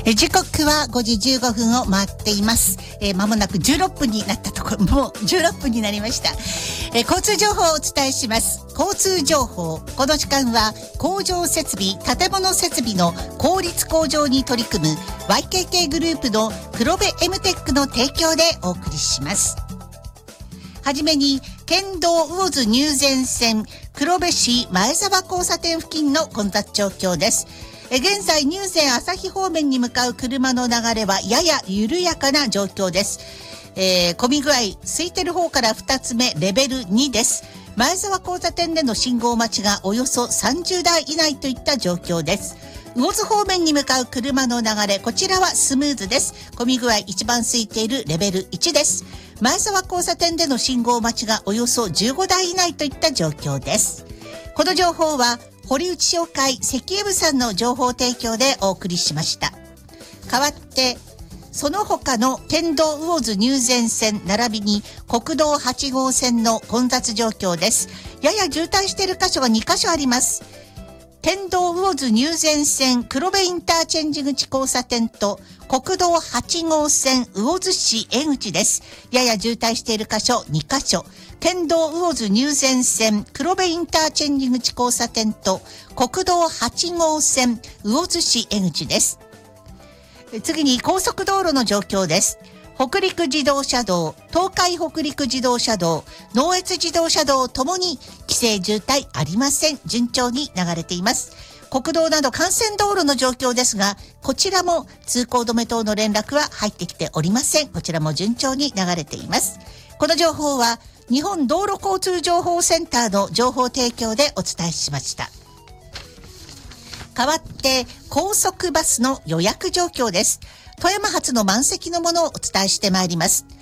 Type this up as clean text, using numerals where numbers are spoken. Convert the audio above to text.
時刻は5時15分を回っています。間もなく16分になったところ、もう16分になりました。交通情報をお伝えします。交通情報。この時間は工場設備、建物設備の効率向上に取り組む YKK グループの黒部 M テックの提供でお送りします。はじめに県道魚津入善線黒部市前沢交差点付近の混雑状況です。現在入善旭方面に向かう車の流れはやや緩やかな状況です。混み具合、空いてる方から2つ目レベル2です。前沢交差点での信号待ちがおよそ30台以内といった状況です。魚津方面に向かう車の流れ、こちらはスムーズです。混み具合一番空いているレベル1です。前沢交差点での信号待ちがおよそ15台以内といった状況です。この情報は堀内商会石油部さんの情報提供でお送りしました。代わってその他の県道魚津入善線並びに国道8号線の混雑状況です。やや渋滞している箇所が2箇所あります。県道魚津入善線黒部インターチェンジ口交差点と国道8号線魚津市江口です。やや渋滞している箇所2箇所。県道魚津入善線黒部インターチェンジ口交差点と国道8号線魚津市江口です。次に高速道路の状況です。北陸自動車道、東海北陸自動車道、能越自動車道ともに規制渋滞ありません。順調に流れています。国道など幹線道路の状況ですが、こちらも通行止め等の連絡は入ってきておりません。こちらも順調に流れています。この情報は日本道路交通情報センターの情報提供でお伝えしました。代わって高速バスの予約状況です。富山発の満席のものをお伝えしてまいります。